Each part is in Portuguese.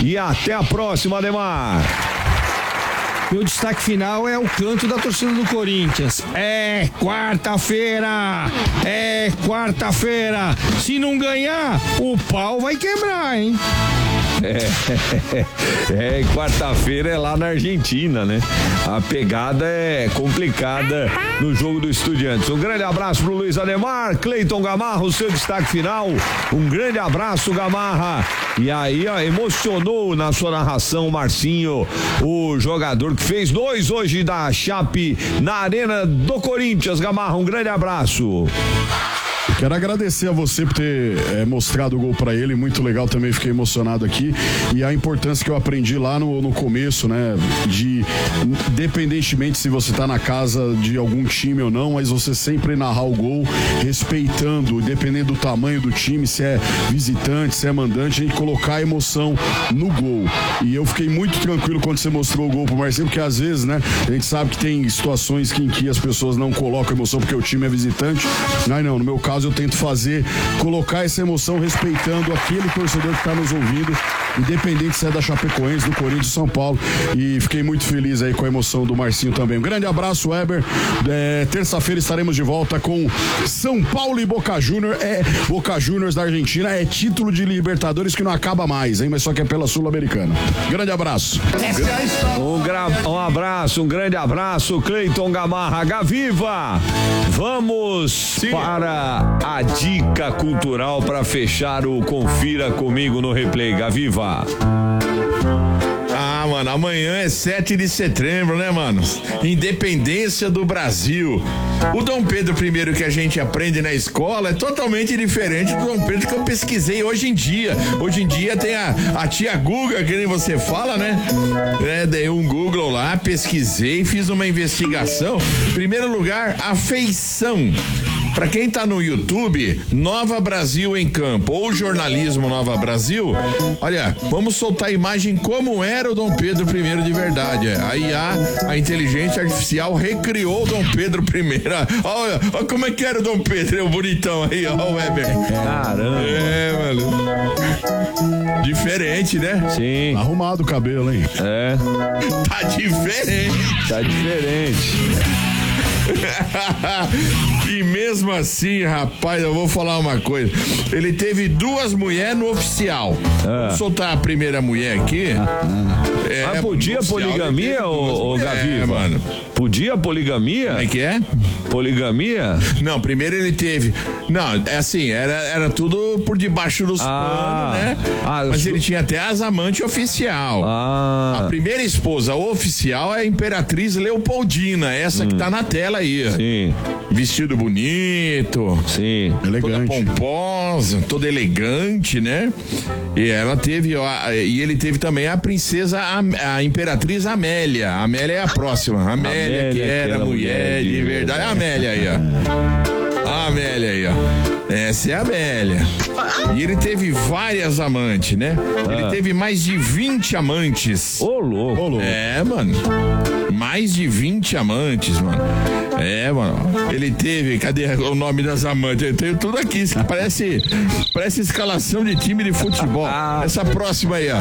e até a próxima, Ademar. Meu destaque final é o canto da torcida do Corinthians. É quarta-feira! Se não ganhar, o pau vai quebrar, hein? Quarta-feira é lá na Argentina, né? A pegada é complicada no jogo do Estudiantes. Um grande abraço pro Luiz Ademar, Cleiton Gamarra, o seu destaque final. Um grande abraço, Gamarra. E aí, ó, emocionou na sua narração o Marcinho, o jogador que fez 2 hoje da Chape na Arena do Corinthians. Gamarra, um grande abraço. Quero agradecer a você por ter mostrado o gol pra ele, muito legal também, fiquei emocionado aqui, e a importância que eu aprendi lá no começo, né, de independentemente se você tá na casa de algum time ou não, mas você sempre narrar o gol respeitando, dependendo do tamanho do time, se é visitante, se é mandante, a gente colocar a emoção no gol, e eu fiquei muito tranquilo quando você mostrou o gol pro Marcelo, porque às vezes, né, a gente sabe que tem situações em que as pessoas não colocam emoção porque o time é visitante, mas não, no meu caso eu tento colocar essa emoção respeitando aquele torcedor que está nos ouvindo, independente se é da Chapecoense, do Corinthians, São Paulo, e fiquei muito feliz aí com a emoção do Marcinho também. Um grande abraço, Weber. Terça-feira estaremos de volta com São Paulo e Boca Juniors. Boca Juniors da Argentina, é título de Libertadores que não acaba mais, hein? Mas só que é pela Sul-Americana. Grande abraço. Um abraço, um grande abraço, Cleiton Gamarra. Gaviva, vamos para a dica cultural para fechar o Confira Comigo no Replay. Gaviva. Ah, mano, amanhã é 7 de setembro, né, mano? Independência do Brasil. O Dom Pedro I que a gente aprende na escola é totalmente diferente do Dom Pedro que eu pesquisei hoje em dia. Hoje em dia tem a tia Guga, que nem você fala, né? Dei um Google lá, pesquisei, fiz uma investigação. Primeiro lugar, a feição. Pra quem tá no YouTube, Nova Brasil em Campo ou Jornalismo Nova Brasil, olha, vamos soltar a imagem como era o Dom Pedro I de verdade. A IA, a inteligência artificial, recriou o Dom Pedro I. Olha como é que era o Dom Pedro, é o bonitão aí, ó, o Weber. Caramba. Mano. Diferente, né? Sim. Arrumado o cabelo, hein? Tá diferente. Tá diferente. E mesmo assim, rapaz, eu vou falar uma coisa. Ele teve 2 mulheres no oficial. Vou soltar a primeira mulher aqui. Mas podia poligamia, ô Gaviva? Mano. Podia poligamia? Como é que é? Poligamia? Não, primeiro ele teve. Não, é assim, era tudo por debaixo dos panos, né? Mas ele tinha até as amantes oficial. A primeira esposa oficial é a Imperatriz Leopoldina, essa que tá na tela aí. Sim. Vestido bonito. Sim. Elegante. Toda pomposa, toda elegante, né? E ela teve, e ele teve também a princesa, a Imperatriz Amélia. A Amélia é a próxima. A Amélia que era mulher de verdade. A Amélia aí, ó. A Amélia aí, ó. Essa é a Amélia. E ele teve várias amantes, né? Ele teve mais de 20 amantes. Ô, louco. Mano. Mais de 20 amantes, mano. Mano. Ele teve, cadê o nome das amantes? Eu tenho tudo aqui, parece escalação de time de futebol. Essa próxima aí,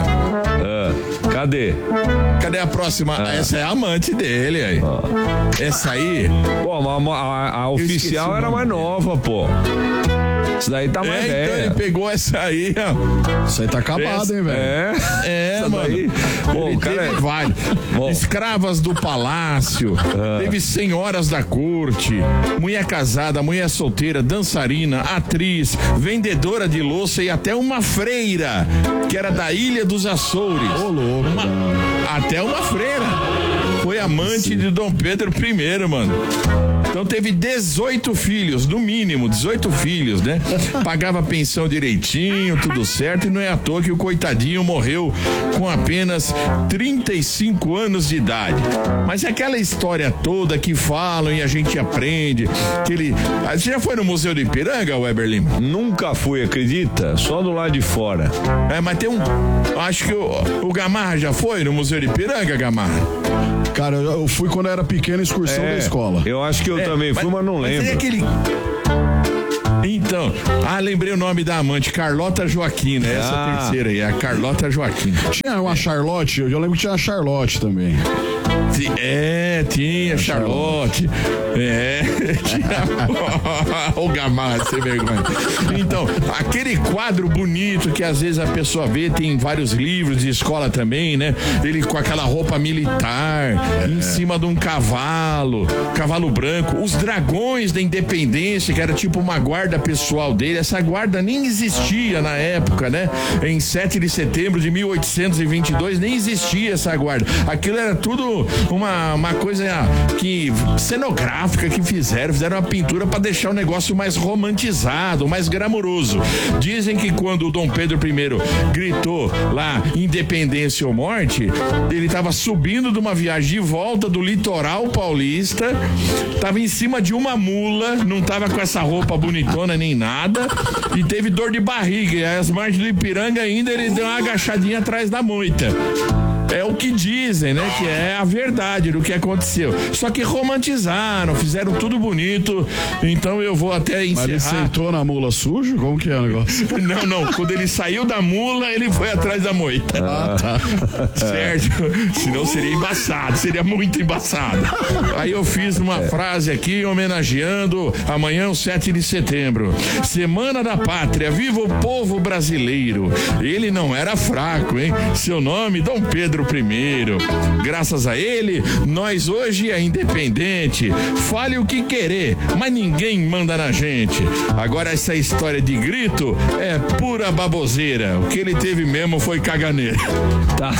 ó. Cadê? Cadê a próxima? Essa é a amante dele aí. Essa aí. Pô, a oficial era mais nova, pô. Isso daí tá mais velha. Então ele pegou essa aí, ó. Isso aí tá acabado, hein, velho? Mano. Daí, ele teve vários. Escravas do palácio, teve senhoras da corte, mulher casada, mulher solteira, dançarina, atriz, vendedora de louça e até uma freira, que era da Ilha dos Açores. Ô, louco. Até uma freira. Foi amante de Dom Pedro I, mano. Então teve 18 filhos, no mínimo, 18 filhos, né? Pagava pensão direitinho, tudo certo, e não é à toa que o coitadinho morreu com apenas 35 anos de idade. Mas é aquela história toda que falam e a gente aprende, que ele... Você já foi no Museu do Ipiranga, Weber Lima? Nunca fui, acredita? Só do lado de fora. Mas tem acho que o Gamarra já foi no Museu do Ipiranga, Gamarra? Cara, eu fui quando eu era pequeno, excursão da escola. Eu acho que eu também fui, mas não lembro. Então, lembrei o nome da amante, Carlota Joaquina, essa terceira aí, a Carlota Joaquina. Tinha uma Charlotte, eu lembro que tinha a Charlotte também. Tinha Charlotte. Tinha o Gamarra, sem vergonha. Então, aquele quadro bonito que às vezes a pessoa vê, tem vários livros de escola também, né? Ele com aquela roupa militar, em cima de um cavalo branco, os dragões da independência, que era tipo uma guarda pessoal dele. Essa guarda nem existia na época, né? Em 7 de setembro de 1822 nem existia essa guarda. Aquilo era tudo uma coisa cenográfica que fizeram uma pintura para deixar o negócio mais romantizado, mais glamouroso. Dizem que quando o Dom Pedro I gritou lá independência ou morte, ele estava subindo de uma viagem de volta do litoral paulista, estava em cima de uma mula, não estava com essa roupa bonitona nem nada, e teve dor de barriga, e as margens do Ipiranga ainda ele deu uma agachadinha atrás da moita. É o que dizem, né? Que é a verdade do que aconteceu. Só que romantizaram, fizeram tudo bonito. Então eu vou até encerrar. Mas ele sentou na mula sujo? Como que é o negócio? Não. Quando ele saiu da mula, ele foi atrás da moita. Tá. Certo? Senão seria embaçado, seria muito embaçado. Aí eu fiz uma frase aqui homenageando amanhã, o 7 de setembro. Semana da Pátria, viva o povo brasileiro. Ele não era fraco, hein? Seu nome, Dom Pedro I. Graças a ele, nós hoje é independente. Fale o que querer, mas ninguém manda na gente. Agora essa história de grito é pura baboseira. O que ele teve mesmo foi caganeira. Tá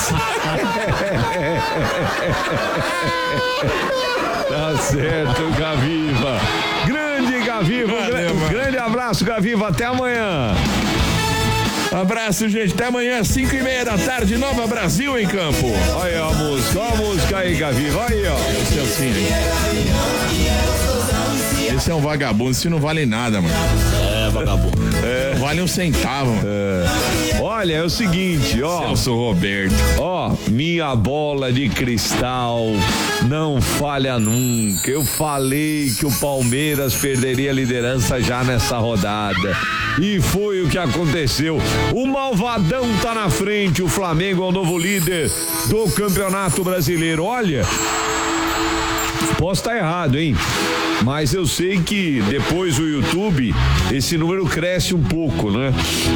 certo, Gaviva. Grande Gaviva. Grande abraço, Gaviva. Até amanhã. Abraço, gente. Até amanhã, 5:30 da tarde, Nova Brasil em campo. Olha a música aí, Gaviva. Olha aí, ó. Esse é o Cine. Esse é um vagabundo, isso não vale nada, mano. Vagabundo. Não vale um centavo. Olha, é o seguinte, ó. Celso Roberto. Ó, minha bola de cristal não falha nunca. Eu falei que o Palmeiras perderia a liderança já nessa rodada. E foi o que aconteceu. O Malvadão tá na frente. O Flamengo é o novo líder do Campeonato Brasileiro. Olha, posso estar errado, hein? Mas eu sei que depois do YouTube esse número cresce um pouco, né?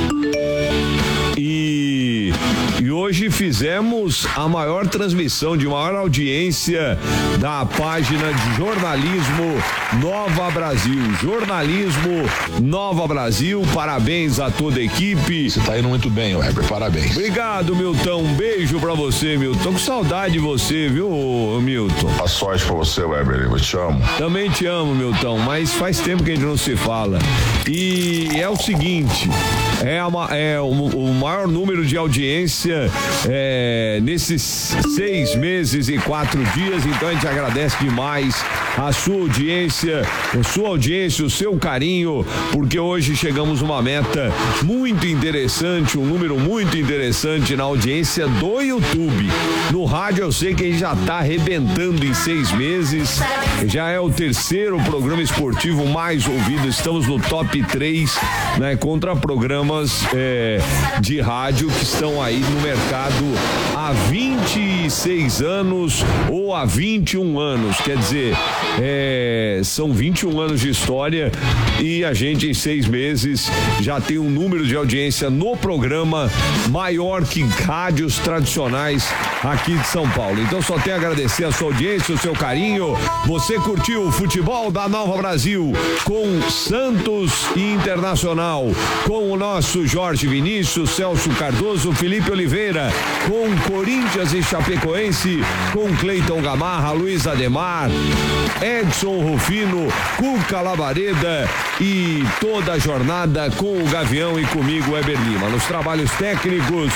E hoje fizemos a maior transmissão de maior audiência da página de jornalismo Nova Brasil. Jornalismo Nova Brasil, parabéns a toda a equipe. Você tá indo muito bem, Weber, parabéns. Obrigado, Milton. Um beijo pra você, Milton. Tô com saudade de você, viu, Milton? A sorte pra você, Weber, eu te amo. Também te amo, Milton, mas faz tempo que a gente não se fala. E é o seguinte, o maior número de audiência nesses 6 meses e 4 dias, então a gente agradece demais a sua audiência, o seu carinho, porque hoje chegamos a uma meta muito interessante, um número muito interessante na audiência do YouTube. No rádio eu sei que a gente já tá arrebentando em 6 meses, já é o 3º programa esportivo mais ouvido, estamos no top 3, né, contra programas de rádio que estão aí no mercado há 26 anos ou há 21 anos, quer dizer, são 21 anos de história e a gente em 6 meses já tem um número de audiência no programa maior que rádios tradicionais aqui de São Paulo. Então só tenho a agradecer a sua audiência, o seu carinho. Você curtiu o futebol da Nova Brasil com Santos e Internacional, com o nosso Jorge Vinícius, Celso Cardoso, Felipe Oliveira, com Corinthians e Chapecoense, com Cleiton Gamarra, Luiz Ademar, Edson Rufino, Cuca Labareda e toda a jornada com o Gavião e comigo, Weber Lima. Nos trabalhos técnicos,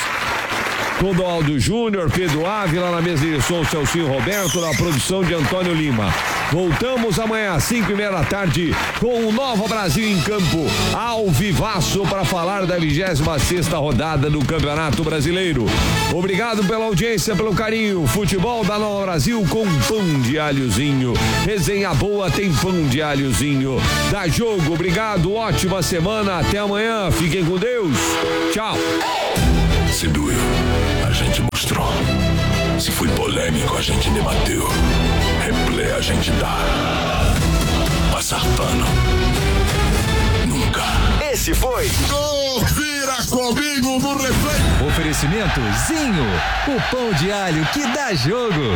Clodoaldo Júnior, Pedro Ávila, na mesa de som, Celcinho Roberto, na produção de Antônio Lima. Voltamos amanhã às 5:30 da tarde com o Nova Brasil em campo, ao vivaço, para falar da 26ª rodada do Campeonato Brasileiro. Obrigado pela audiência, pelo carinho. Futebol da Nova Brasil com pão de alhozinho. Resenha boa tem pão de alhozinho. Dá jogo, obrigado, ótima semana, até amanhã, fiquem com Deus. Tchau. Se doeu, a gente mostrou. Se foi polêmico, a gente debateu. Replay a gente dá. Passar pano. Nunca. Esse foi Vira comigo no replay. Oferecimento Zinho, o pão de alho que dá jogo.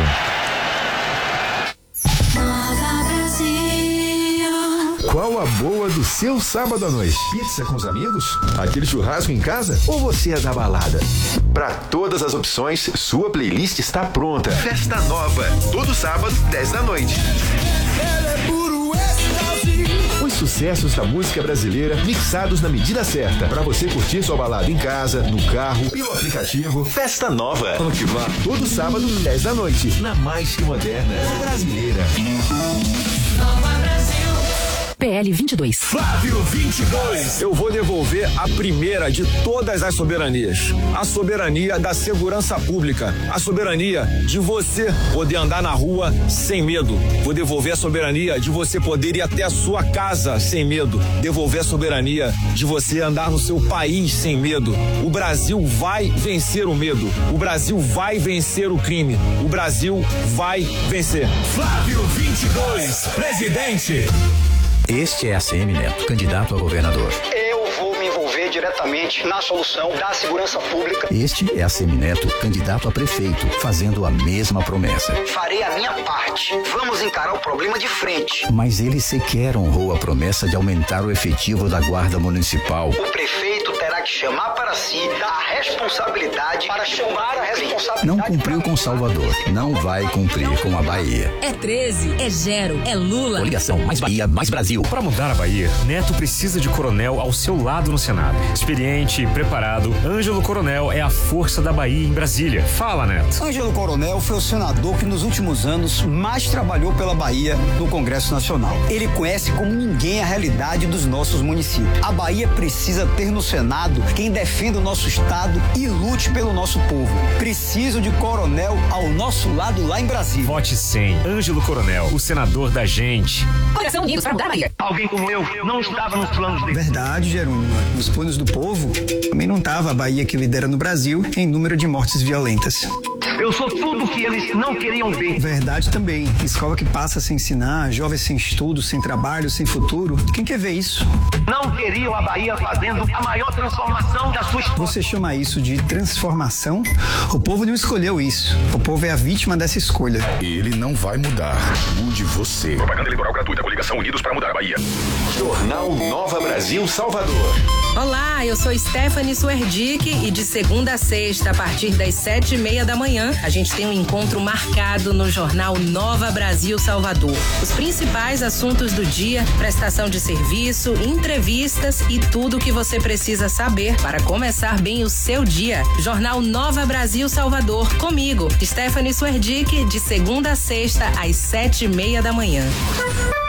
Qual a boa do seu sábado à noite? Pizza com os amigos? Aquele churrasco em casa? Ou você é da balada? Para todas as opções, sua playlist está pronta. Festa Nova, todo sábado, 10 da noite. Os sucessos da música brasileira mixados na medida certa para você curtir sua balada em casa, no carro, pelo aplicativo. Festa Nova. Todo sábado, 10 da noite, na mais que moderna brasileira. PL 22. Flávio 22. Eu vou devolver a primeira de todas as soberanias. A soberania da segurança pública. A soberania de você poder andar na rua sem medo. Vou devolver a soberania de você poder ir até a sua casa sem medo. Devolver a soberania de você andar no seu país sem medo. O Brasil vai vencer o medo. O Brasil vai vencer o crime. O Brasil vai vencer. Flávio 22, presidente. Este é ACM Neto, candidato a governador. Eu vou me envolver diretamente na solução da segurança pública. Este é ACM Neto, candidato a prefeito, fazendo a mesma promessa. Farei a minha parte. Vamos encarar o problema de frente. Mas ele sequer honrou a promessa de aumentar o efetivo da Guarda Municipal. O prefeito terá que chamar para si a responsabilidade para chamar a responsabilidade. Não cumpriu com Salvador, não vai cumprir com a Bahia. É 13, é Gero, é Lula. Coligação mais Bahia, mais Brasil. Para mudar a Bahia, Neto precisa de coronel ao seu lado no Senado. Experiente, preparado, Ângelo Coronel é a força da Bahia em Brasília. Fala, Neto. Ângelo Coronel foi o senador que nos últimos anos mais trabalhou pela Bahia no Congresso Nacional. Ele conhece como ninguém a realidade dos nossos municípios. A Bahia precisa ter no Senado quem defenda o nosso estado e lute pelo nosso povo. Preciso de coronel ao nosso lado lá em Brasília. Vote 100. Ângelo Coronel, o senador da gente. Coração Unidos para mudar a Bahia. Alguém como eu não estava nos planos dele. Verdade, Jerônimo. Nos planos do povo, também não estava a Bahia que lidera no Brasil em número de mortes violentas. Eu sou tudo que eles não queriam ver. Verdade também. Escola que passa sem ensinar, jovens sem estudo, sem trabalho, sem futuro. Quem quer ver isso? Não queriam a Bahia fazendo a maior transformação da sua história. Você chama isso de transformação? O povo não escolheu isso. O povo é a vítima dessa escolha. Ele não vai mudar. Mude você. Propaganda eleitoral gratuita. Coligação Unidos para mudar a Bahia. Jornal Nova Brasil Salvador. Olá, eu sou Stephanie Suerdick e de segunda a sexta, a partir das 7:30 da manhã, a gente tem um encontro marcado no Jornal Nova Brasil Salvador. Os principais assuntos do dia, prestação de serviço, entrevistas e tudo o que você precisa saber para começar bem o seu dia. Jornal Nova Brasil Salvador, comigo, Stephanie Suerdick, de segunda a sexta, às 7:30 da manhã.